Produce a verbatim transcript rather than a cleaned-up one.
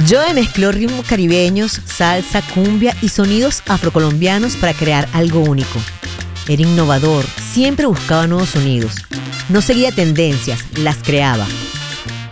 Joe mezcló ritmos caribeños, salsa, cumbia y sonidos afrocolombianos para crear algo único. Era innovador, siempre buscaba nuevos sonidos. No seguía tendencias, las creaba.